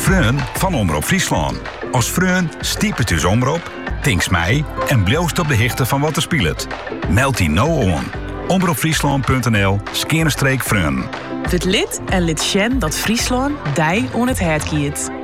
Freun van Omroep Friesland. Als Freun stiep het dus omroep, tinks mij en bloost op de hichte van wat er speelt. Meld die nou aan. omroepfriesland.nl/Freun. Word lid en lid Sjen dat Friesland dij on het hert kiet.